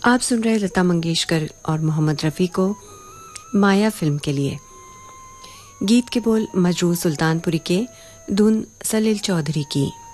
आप सुन रहे लता मंगेशकर और मोहम्मद रफ़ी को माया फिल्म के लिए। गीत के बोल मजरूह सुल्तानपुरी के, धुन सलील चौधरी की।